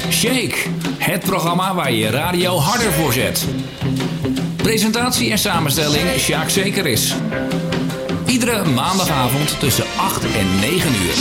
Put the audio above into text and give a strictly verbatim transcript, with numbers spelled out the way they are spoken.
Shake, het programma waar je je radio harder voor zet. Presentatie en samenstelling Sjaak Zekeris. Iedere maandagavond tussen acht en negen uur.